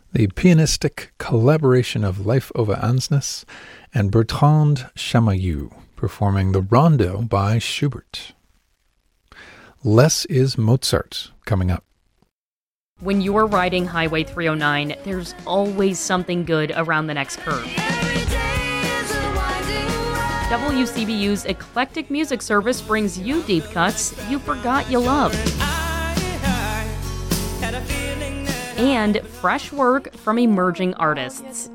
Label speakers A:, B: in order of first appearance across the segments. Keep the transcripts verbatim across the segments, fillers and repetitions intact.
A: The pianistic collaboration of Leif Ove Ansnes and Bertrand Chamayou performing the Rondo by Schubert. Less is Mozart coming up.
B: When you're riding Highway three oh nine, there's always something good around the next curve. W C B U's eclectic music service brings you deep cuts you forgot you loved. And fresh work from emerging artists.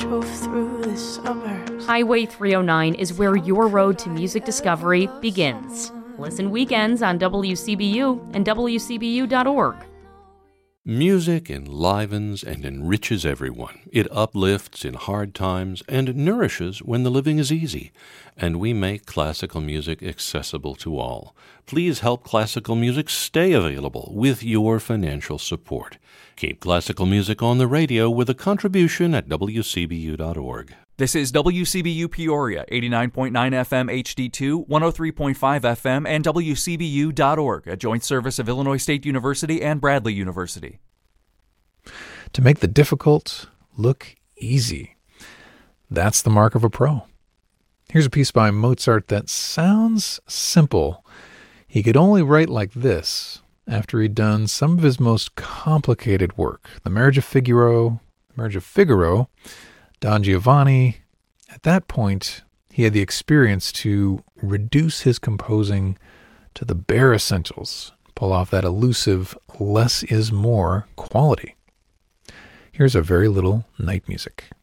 B: Highway three oh nine is where your road to music discovery begins. Listen weekends on W C B U and W C B U dot org.
C: Music enlivens and enriches everyone. It uplifts in hard times and nourishes when the living is easy. And we make classical music accessible to all. Please help classical music stay available with your financial support. Keep classical music on the radio with a contribution at W C B U dot org.
D: This is W C B U Peoria, eighty-nine point nine F M H D two, one oh three point five F M, and W C B U dot org, a joint service of Illinois State University and Bradley University.
A: To make the difficult look easy. That's the mark of a pro. Here's a piece by Mozart that sounds simple. He could only write like this after he'd done some of his most complicated work. The Marriage of Figaro, Marriage of Figaro, Don Giovanni. At that point, he had the experience to reduce his composing to the bare essentials, pull off that elusive less is more quality. Here's a very little night music.